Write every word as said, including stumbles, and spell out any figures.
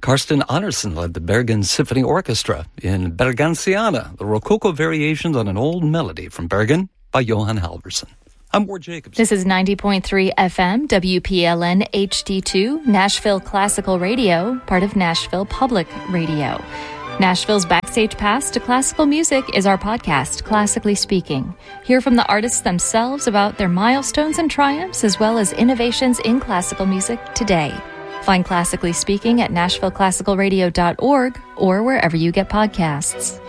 Karsten Andersen led the Bergen Symphony Orchestra in Bergensiana, the Rococo variations on an old melody from Bergen by Johan Halvorsen. I'm Ward Jacobs. This is ninety point three F M, W P L N H D two, Nashville Classical Radio, part of Nashville Public Radio. Nashville's Backstage Pass to Classical Music is our podcast, Classically Speaking. Hear from the artists themselves about their milestones and triumphs, as well as innovations in classical music today. Find Classically Speaking at nashville classical radio dot org or wherever you get podcasts.